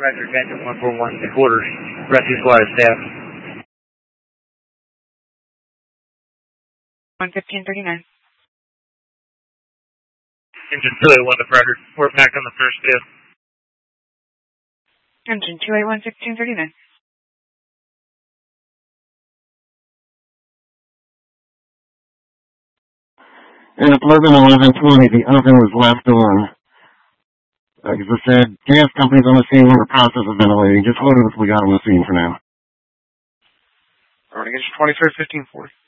Roger, Gadget 141 quarters. Rescue squad is staff. 11539. Engine 281 to Roger. We're back on the first fifth. Engine 281 1639. And at 11:20, the oven was left on. Like I said, gas company's on the scene. We're in the process of ventilating. Just load it as we got on the scene for now. Alright, engine 23 1540.